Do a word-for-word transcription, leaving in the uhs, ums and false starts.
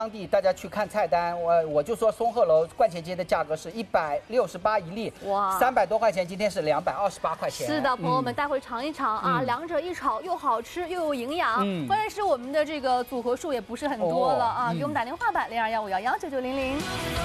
当地大家去看菜单，我我就说松鹤楼冠前街的价格是一百六十八一粒，哇，三百多块钱，今天是两百二十八块钱。 是的，朋友们，待会尝一尝啊，两者一炒又好吃又有营养。嗯，关键是我们的这个组合数也不是很多了啊，给我们打电话吧，零二幺五幺幺九九零零。